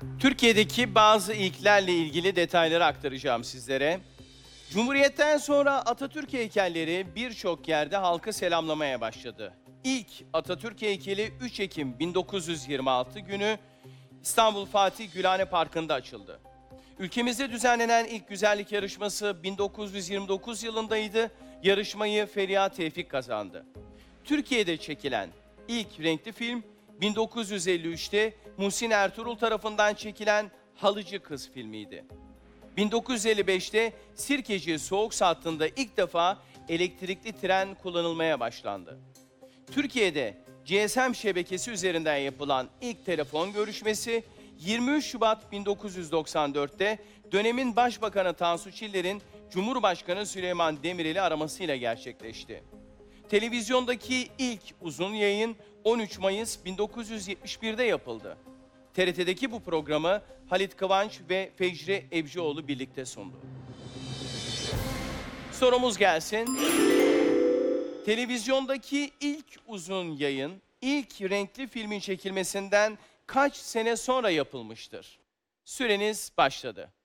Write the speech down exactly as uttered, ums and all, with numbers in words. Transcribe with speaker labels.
Speaker 1: Türkiye'deki bazı ilklerle ilgili detayları aktaracağım sizlere. Cumhuriyetten sonra Atatürk heykelleri birçok yerde halkı selamlamaya başladı. İlk Atatürk heykeli üç Ekim bin dokuz yüz yirmi altı günü İstanbul Fatih Gülhane Parkı'nda açıldı. Ülkemizde düzenlenen ilk güzellik yarışması bin dokuz yüz yirmi dokuz yılındaydı. Yarışmayı Feriha Tevfik kazandı. Türkiye'de çekilen ilk renkli film bin dokuz yüz elli üçte Muhsin Ertuğrul tarafından çekilen Halıcı Kız filmiydi. bin dokuz yüz elli beşte Sirkeci Soğuk hattında ilk defa elektrikli tren kullanılmaya başlandı. Türkiye'de G S M şebekesi üzerinden yapılan ilk telefon görüşmesi yirmi üç Şubat bin dokuz yüz doksan dörtte dönemin Başbakanı Tansu Çiller'in Cumhurbaşkanı Süleyman Demirel'i aramasıyla gerçekleşti. Televizyondaki ilk uzun yayın on üç Mayıs bin dokuz yüz yetmiş birde yapıldı. T R T'deki bu programı Halit Kıvanç ve Fecri Ebcioğlu birlikte sundu. Sorumuz gelsin. Televizyondaki ilk uzun yayın, ilk renkli filmin çekilmesinden kaç sene sonra yapılmıştır? Süreniz başladı.